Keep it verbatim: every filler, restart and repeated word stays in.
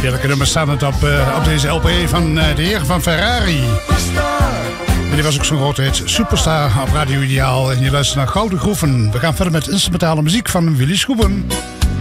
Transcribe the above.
Heerlijke nummers staan het op, uh, op deze L P van uh, de heer van Ferrari. En die was ook zo'n grote hit. Superstar op Radio Ideaal. En je luistert naar Gouden Groeven. We gaan verder met instrumentale muziek van Willy Schoepen.